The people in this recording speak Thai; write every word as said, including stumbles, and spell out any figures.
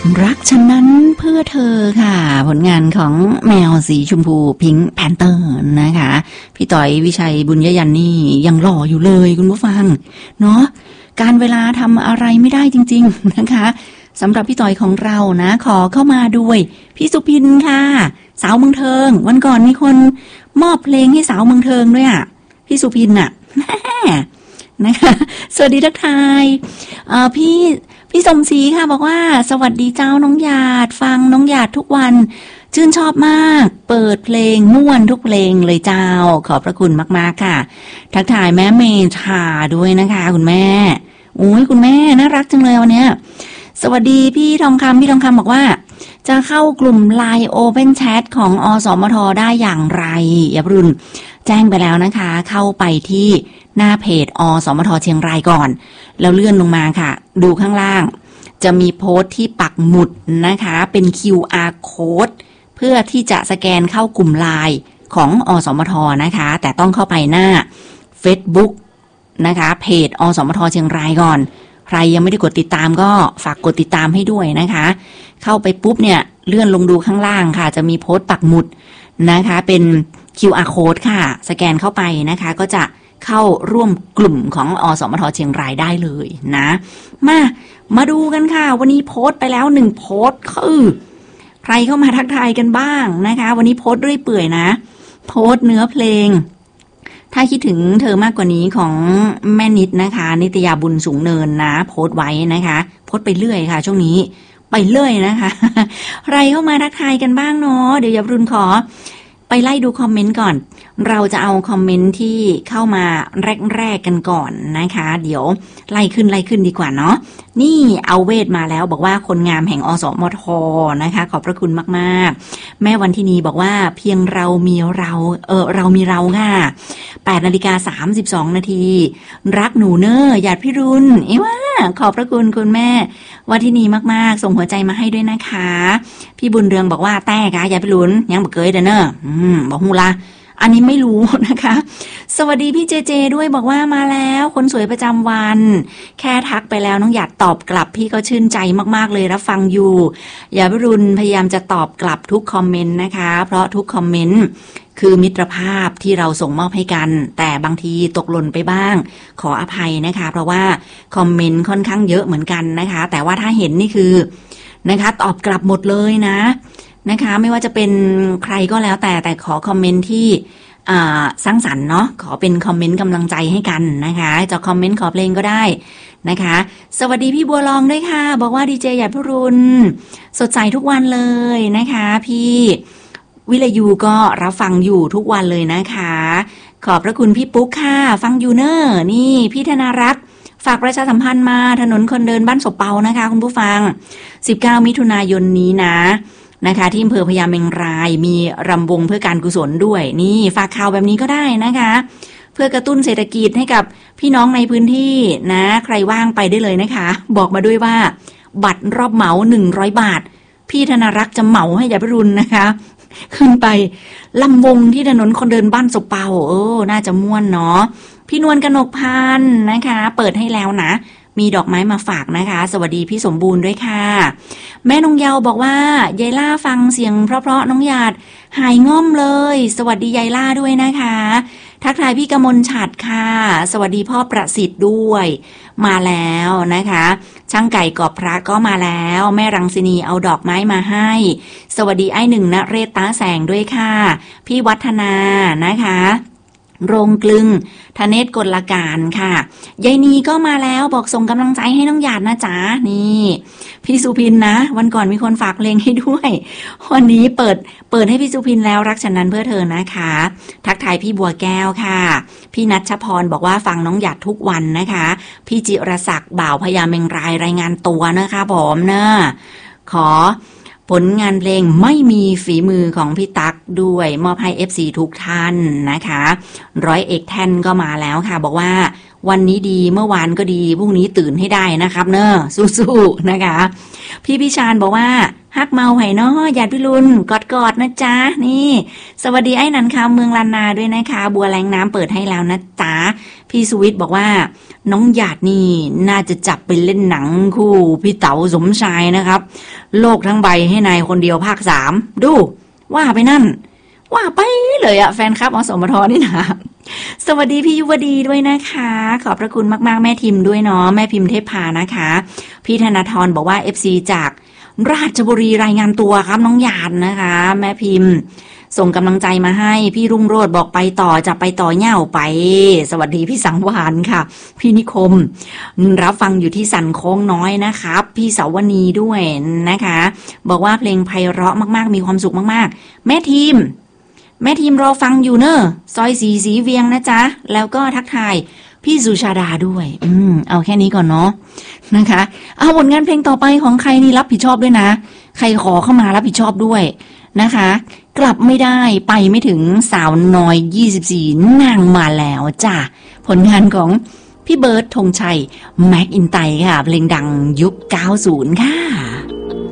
รักฉันนั้นเพื่อเธอค่ะผลงานของแมวสีชมพูพิงค์แพนเตอร์นะคะพี่ต่อยวิชัยบุญยยันนี่ยังหล่ออยู่เลยคุณผู้ฟังเนาะการเวลาทำอะไรไม่ได้จริงๆนะคะสำหรับพี่ต่อยของเรานะขอเข้ามาด้วยพี่สุพินค่ะสาวเมืองเทิงวันก่อนมีคนมอบเพลงให้สาวเมืองเทิงด้วยอ่ะพี่สุพินอ่ะนะคะสวัสดีทักทายเอ่อพี่พี่สมศรีค่ะบอกว่าสวัสดีเจ้าน้องหยาดฟังน้องหยาดทุกวันชื่นชอบมากเปิดเพลงม่วนทุกเพลงเลยเจ้าขอบพระคุณมากๆค่ะทักทายแม่เมธาด้วยนะคะคุณแม่โอ้ยคุณแม่น่ารักจังเลยวันเนี้ยสวัสดีพี่ทองคำพี่ทองคำบอกว่าจะเข้ากลุ่ม ไลน์ Open Chat ของอสมทได้อย่างไรอย่าพรุนแจ้งไปแล้วนะคะเข้าไปที่หน้าเพจอสมทเชียงรายก่อนแล้วเลื่อนลงมาค่ะดูข้างล่างจะมีโพสต์ที่ปักหมุดนะคะเป็น คิว อาร์ Code เพื่อที่จะสแกนเข้ากลุ่ม ไลน์ ของอสมทนะคะแต่ต้องเข้าไปหน้า Facebook นะคะเพจอสมทเชียงรายก่อนใครยังไม่ได้กดติดตามก็ฝากกดติดตามให้ด้วยนะคะเข้าไปปุ๊บเนี่ยเลื่อนลงดูข้างล่างค่ะจะมีโพสต์ปักหมุดนะคะเป็น คิว อาร์ Code ค่ะสแกนเข้าไปนะคะก็จะเข้าร่วมกลุ่มของอสมทเชียงรายได้เลยนะมามาดูกันค่ะวันนี้โพสต์ไปแล้วหนึ่งโพสต์คือใครเข้ามาทักทายกันบ้างนะคะวันนี้โพสต์เรื่อยเปื่อยนะโพสต์เนื้อเพลงถ้าคิดถึงเธอมากกว่านี้ของแม่นิดนะคะนิตยาบุญสูงเนินนะโพสต์ไว้นะคะโพสต์ไปเรื่อยค่ะช่วงนี้ไปเรื่อยนะคะใครเข้ามาทักทายกันบ้างเนาะเดี๋ยวอย่ารุนขอไปไล่ดูคอมเมนต์ก่อนเราจะเอาคอมเมนต์ที่เข้ามาแรกๆกันก่อนนะคะเดี๋ยวไล่ขึ้นไล่ขึ้นดีกว่าเนาะนี่เอาเวทมาแล้วบอกว่าคนงามแห่งอสมทนะคะขอบพระคุณมากๆแม่วันที่นี้บอกว่าเพียงเรามีเราเออเรามีเราค่ะแปดนาฬิกาสามสิบสองนาทีรักหนูเนอหยาดพี่รุนเอ้ว่าขอบพระคุณคุณแม่วันที่นี้มากๆส่งหัวใจมาให้ด้วยนะคะพี่บุญเรืองบอกว่าแต่กะหยาดพี่รุนยังบอกเกยเด้อเนอะอืมบอกฮูละอันนี้ไม่รู้นะคะสวัสดีพี่เจเจด้วยบอกว่ามาแล้วคนสวยประจำวันแค่ทักไปแล้วน้องหยาดตอบกลับพี่ก็ชื่นใจมากๆเลยรับฟังอยู่อย่าพิรุณพยายามจะตอบกลับทุกคอมเมนต์นะคะเพราะทุกคอมเมนต์คือมิตรภาพที่เราส่งมอบให้กันแต่บางทีตกหล่นไปบ้างขออภัยนะคะเพราะว่าคอมเมนต์ค่อนข้างเยอะเหมือนกันนะคะแต่ว่าถ้าเห็นนี่คือนะคะตอบกลับหมดเลยนะนะคะไม่ว่าจะเป็นใครก็แล้วแต่แต่ขอคอมเมนต์ที่สร้างสรรค์เนาะขอเป็นคอมเมนต์กำลังใจให้กันนะคะจะคอมเมนต์ขอเพลงก็ได้นะคะสวัสดีพี่บัวลองด้วยค่ะบอกว่าดีเจหยาดพิรุณสดใสทุกวันเลยนะคะพี่วิไลยูก็รับฟังอยู่ทุกวันเลยนะคะขอบพระคุณพี่ปุ๊กค่ะฟังอยู่เนอร์นี่พี่ธนารักษ์ฝากประชาสัมพันธ์มาถนนคนเดินบ้านศพเปานะคะคุณผู้ฟังสิบเก้ามิถุนายนนี้นะนะคะที่อำเภอพญาเมงรายมีรำวงเพื่อการกุศลด้วยนี่ฝากข่าวแบบนี้ก็ได้นะคะเพื่อกระตุ้นเศรษฐกิจให้กับพี่น้องในพื้นที่นะใครว่างไปได้เลยนะคะบอกมาด้วยว่าบัตรรอบเหมาหนึ่งร้อยบาทพี่ธนารักษ์จะเหมาให้ยาพิรุณนะคะขึ้นไปลำวงที่ถนนคนเดินบ้านศพเปาเออน่าจะม่วนเนาะพี่นวลกนกพันธ์นะคะเปิดให้แล้วนะมีดอกไม้มาฝากนะคะสวัสดีพี่สมบูรณ์ด้วยค่ะแม่นงเยาบอกว่ายายล่าฟังเสียงเพราะๆน้องหยาดหายง่อมเลยสวัสดียายล่าด้วยนะคะทักทายพี่กมลฉัตรค่ะสวัสดีพ่อประสิทธิ์ด้วยมาแล้วนะคะช่างไก่กอบพระก็มาแล้วแม่รังสินีเอาดอกไม้มาให้สวัสดีไอ้หนึ่งณเรศตาแสงด้วยค่ะพี่วัฒนานะคะโรงกลึงธเนศกลการค่ะยายนีก็มาแล้วบอกส่งกำลังใจให้น้องหยาดนะจ๊ะนี่พี่สุพินนะวันก่อนมีคนฝากเพลงให้ด้วยวันนี้เปิดเปิดให้พี่สุพินแล้วรักฉันนั้นเพื่อเธอนะคะทักทายพี่บัวแก้วค่ะพี่นัชพรบอกว่าฟังน้องหยาดทุกวันนะคะพี่จิรศักดิ์บ่าวพญาเมงรายรายงานตัวนะคะผมเนอะขอผลงานเพลงไม่มีฝีมือของพี่ตั๊กด้วยมอบให้ เอฟ ซี ทุกท่านนะคะร้อยเอกแท่นก็มาแล้วค่ะบอกว่าวันนี้ดีเมื่อวานก็ดีพรุ่งนี้ตื่นให้ได้นะครับเนอะสู้ๆนะคะพี่พิชานบอกว่าฮักเมาไห่เนาะหยาดพิรุณกอดๆนะจ๊ะนี่สวัสดีไอ้นันคำเมืองลานนาด้วยนะคะบัวแรงน้ำเปิดให้แล้วนะจ๊ะพี่สุวิทย์บอกว่าน้องหยาดนี่น่าจะจับไปเล่นหนังคู่พี่เต๋าสมชายนะครับโลกทั้งใบให้นายคนเดียวภาคสามดูว่าไปนั่นว่าไปเลยอะแฟนคลับอสมทนี่นะสวัสดีพี่ยุวดีด้วยนะคะขอบพระคุณมากๆแม่ทิมด้วยเนาะแม่พิมพ์เทพพานะคะพี่ธนาธรบอกว่า เอฟ ซี จากราชบุรีรายงานตัวครับน้องหยาดนะคะแม่พิมพ์ส่งกำลังใจมาให้พี่รุ่งโรจน์บอกไปต่อจะไปต่อเง่าไปสวัสดีพี่สังวานค่ะพี่นิคมรับฟังอยู่ที่สันโค้งน้อยนะครับพี่เสาวณีด้วยนะคะบอกว่าเพลงไพเราะมากๆมีความสุขมากๆแม่ทีมแม่ทีมรอฟังอยู่เนอะซอยสีสีเวียงนะจ๊ะแล้วก็ทักทายพี่สุชาดาด้วยอืมเอาแค่นี้ก่อนเนาะนะคะเอาผลงานเพลงต่อไปของใครนี่รับผิดชอบด้วยนะใครขอเข้ามารับผิดชอบด้วยนะคะกลับไม่ได้ไปไม่ถึงสาวน้อยยี่สิบสี่นางมาแล้วจ้ะผลงานของพี่เบิร์ดธงชัยแม็กอินไตค่ะเพลงดังยุคเก้าสิบค่ะ